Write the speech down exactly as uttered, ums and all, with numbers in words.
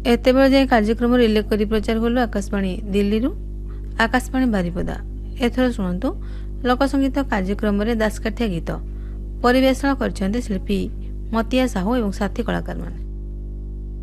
एतेबेले जाए कार्यक्रम उल्लेख कर प्रचार कलु आकाशवाणी दिल्ली रु आकाशवाणी बारिपदा। एथर शुणु लोकसंगीत कार्यक्रम दासकाठिया गीत परिवेषण कर शिल्पी मतिया साहू और साथी कलाकार माने।